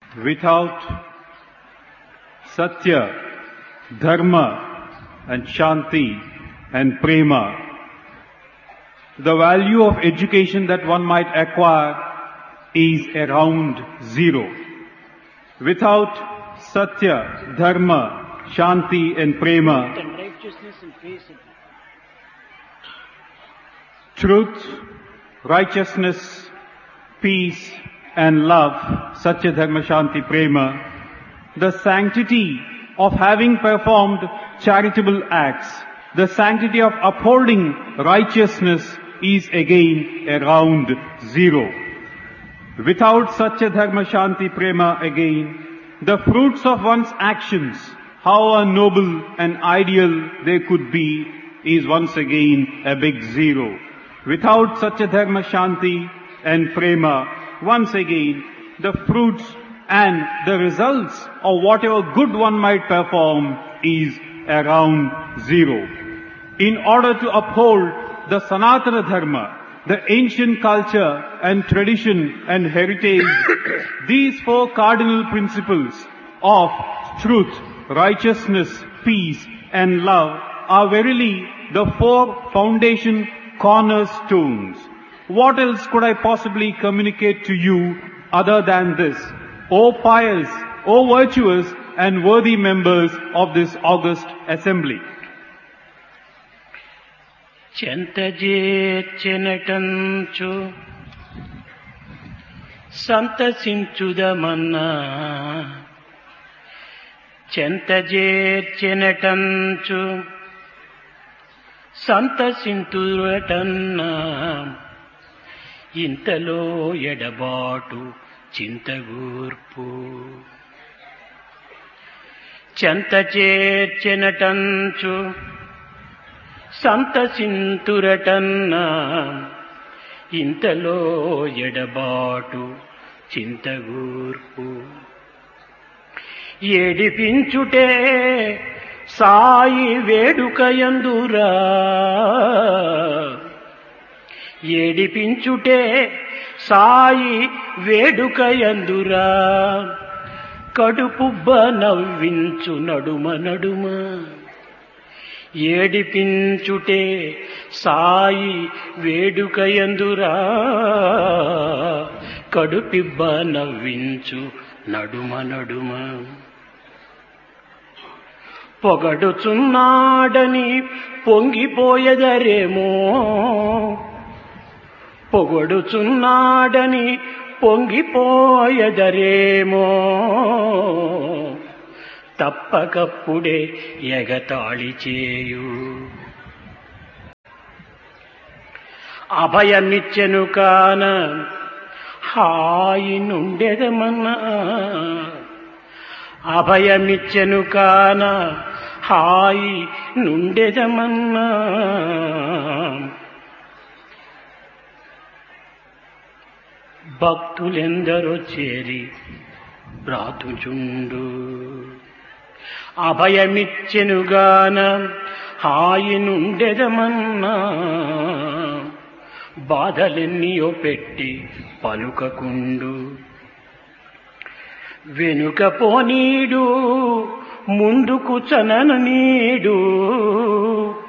Without Satya, Dharma and Shanti and Prema, the value of education that one might acquire is around zero. Without Satya, Dharma, Shanti and Prema, truth, righteousness, peace and love, Satya, Dharma, Shanti, Prema, the sanctity of having performed charitable acts, the sanctity of upholding righteousness is again around zero. Without Satya, Dharma, Shanti, Prema again, the fruits of one's actions, how noble and ideal they could be, is once again a big zero. Without Satya, Dharma, Shanti and Prema, once again, the fruits and the results of whatever good one might perform is around zero. In order to uphold the Sanatana Dharma, the ancient culture and tradition and heritage, these four cardinal principles of truth, righteousness, peace and love are verily the four foundation cornerstones. What else could I possibly communicate to you other than this? O pious, O virtuous and worthy members of this august assembly. చెంతజేర్చెనటంచు సంతసించుదమన్నా చెంతజేర్చెనటంచు సంతసింతురటన్నా ఇంతలో ఎడబాటు చింతగూర్పు చెంతచేర్చెనటంచు సంతసింతురటన్నా ఇంతలో ఎడబాటు చింతగూర్పు ఏడిపించుటే సాయి వేడుకయందురా ఏడిపించుటే సాయి వేడుకయందురా కడుపుబ్బ నవ్వించు నడుమ నడుమ ఏడిపించుటే సాయి వేడుకయందురా కడుపిబ్బ నవ్వించు నడుమ నడుమ పొగడుచున్నాడని పొంగిపోయెదరేమో పొగడుచున్నాడని పొంగిపోయెదరేమో తప్పకప్పుడే ఎగతాళి చేయు అభయమిచ్చెను కాన హాయి నుండెదమన్నా అభయమిచ్చెను కాన హాయి నుండెదమన్నా భక్తులెందరో చేరి బ్రాతుచుండు అభయమిచ్చెనుగాన హాయి నుండెదమన్నా బాధలెన్నియో పెట్టి పలుకకుండు వెనుక పోనీడు ముందుకు చనన నీడు